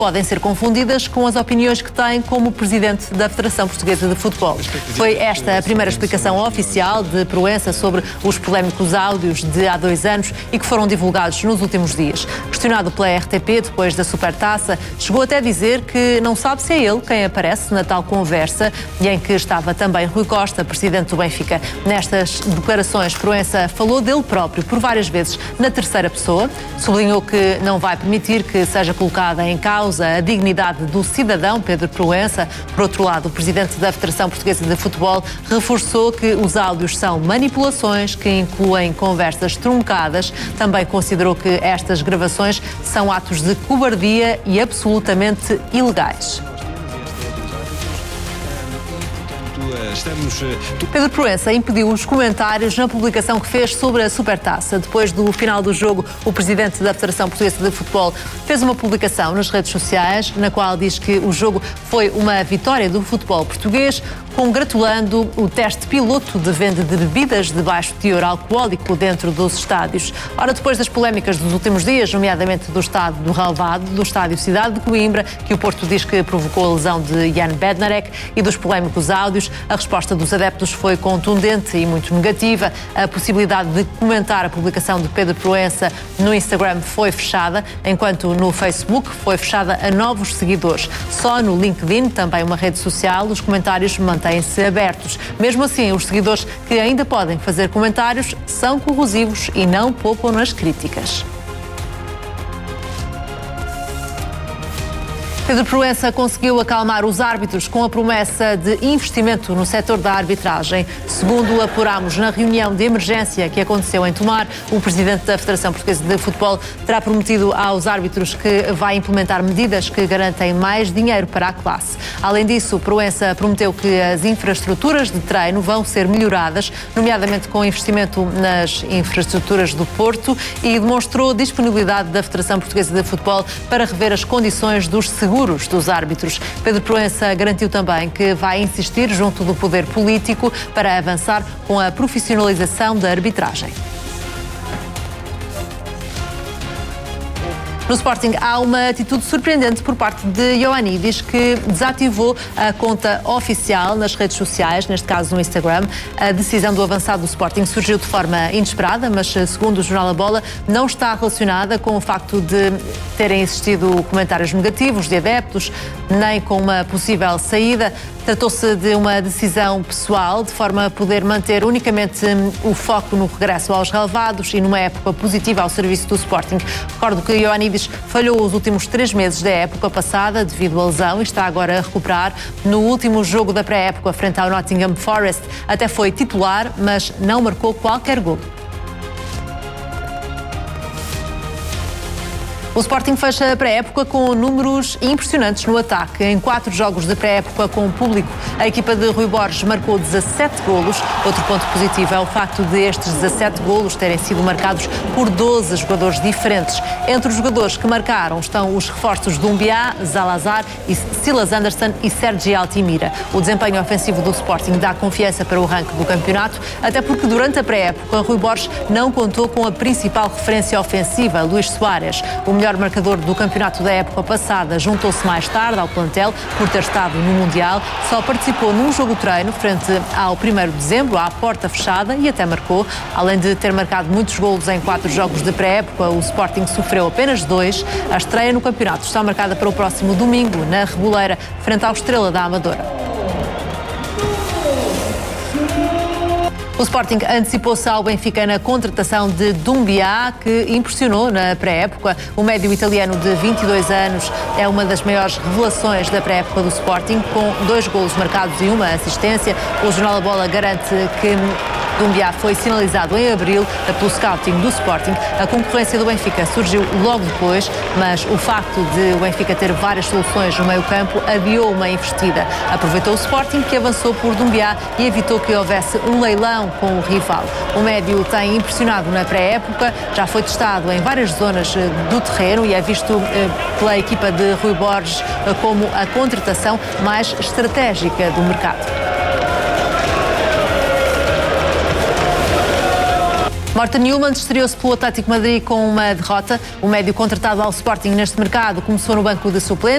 podem ser confundidas com as opiniões que tem como presidente da Federação Portuguesa de Futebol. Foi esta a primeira explicação oficial de Proença sobre os polémicos áudios de há 2 anos e que foram divulgados nos últimos dias. Questionado pela RTP depois da Supertaça, chegou até a dizer que não sabe se é ele quem aparece na tal conversa e em que estava também Rui Costa, presidente do Benfica. Nestas declarações, Proença falou dele próprio por várias vezes na terceira pessoa, sublinhou que não vai permitir que seja colocada em causa a dignidade do cidadão Pedro Proença. Por outro lado, o presidente da Federação Portuguesa de Futebol reforçou que os áudios são manipulações que incluem conversas truncadas. Também considerou que estas gravações são atos de cobardia e absolutamente ilegais. Pedro Proença impediu os comentários na publicação que fez sobre a Supertaça. Depois do final do jogo, o presidente da Federação Portuguesa de Futebol fez uma publicação nas redes sociais na qual diz que o jogo foi uma vitória do futebol português, congratulando o teste piloto de venda de bebidas de baixo teor alcoólico dentro dos estádios. Ora, depois das polémicas dos últimos dias, nomeadamente do estádio do Relvado, do estádio Cidade de Coimbra, que o Porto diz que provocou a lesão de Jan Bednarek, e dos polémicos áudios, a resposta dos adeptos foi contundente e muito negativa. A possibilidade de comentar a publicação de Pedro Proença no Instagram foi fechada, enquanto no Facebook foi fechada a novos seguidores. Só no LinkedIn, também uma rede social, os comentários mantêm-se abertos. Mesmo assim, os seguidores que ainda podem fazer comentários são corrosivos e não poupam nas críticas. Pedro Proença conseguiu acalmar os árbitros com a promessa de investimento no setor da arbitragem. Segundo apuramos na reunião de emergência que aconteceu em Tomar, o presidente da Federação Portuguesa de Futebol terá prometido aos árbitros que vai implementar medidas que garantem mais dinheiro para a classe. Além disso, Proença prometeu que as infraestruturas de treino vão ser melhoradas, nomeadamente com investimento nas infraestruturas do Porto, e demonstrou disponibilidade da Federação Portuguesa de Futebol para rever as condições dos seguros dos árbitros. Pedro Proença garantiu também que vai insistir junto do poder político para avançar com a profissionalização da arbitragem. No Sporting há uma atitude surpreendente por parte de Ioannidis, que desativou a conta oficial nas redes sociais, neste caso no Instagram. A decisão do avançado do Sporting surgiu de forma inesperada, mas segundo o jornal A Bola, não está relacionada com o facto de terem existido comentários negativos de adeptos, nem com uma possível saída. Tratou-se de uma decisão pessoal, de forma a poder manter unicamente o foco no regresso aos relevados e numa época positiva ao serviço do Sporting. Recordo que Ioannidis falhou os últimos 3 meses da época passada devido à lesão e está agora a recuperar. No último jogo da pré-época, frente ao Nottingham Forest, até foi titular, mas não marcou qualquer gol. O Sporting fecha a pré-época com números impressionantes no ataque. Em 4 jogos de pré-época com o público, a equipa de Rui Borges marcou 17 golos. Outro ponto positivo é o facto de estes 17 golos terem sido marcados por 12 jogadores diferentes. Entre os jogadores que marcaram estão os reforços Doumbia, Zalazar, Silas Anderson e Sergi Altimira. O desempenho ofensivo do Sporting dá confiança para o ranking do campeonato, até porque durante a pré-época Rui Borges não contou com a principal referência ofensiva, Luís Soares. O melhor marcador do campeonato da época passada juntou-se mais tarde ao plantel por ter estado no Mundial. Só participou num jogo-treino frente ao 1º de dezembro, à porta fechada, e até marcou. Além de ter marcado muitos golos em 4 jogos de pré-época, o Sporting sofreu apenas 2. A estreia no campeonato está marcada para o próximo domingo, na Reboleira, frente ao Estrela da Amadora. O Sporting antecipou-se ao Benfica na contratação de Doumbia, que impressionou na pré-época. O médio italiano de 22 anos é uma das maiores revelações da pré-época do Sporting, com 2 golos marcados e 1 assistência. O jornal A Bola garante que Doumbia foi sinalizado em abril pelo scouting do Sporting. A concorrência do Benfica surgiu logo depois, mas o facto de o Benfica ter várias soluções no meio-campo adiou uma investida. Aproveitou o Sporting, que avançou por Doumbia e evitou que houvesse um leilão com o rival. O médio tem impressionado na pré-época, já foi testado em várias zonas do terreno e é visto pela equipa de Rui Borges como a contratação mais estratégica do mercado. Morten Hjulmand estreou-se pelo Atlético Madrid com uma derrota. O médio contratado ao Sporting neste mercado começou no banco de suplentes.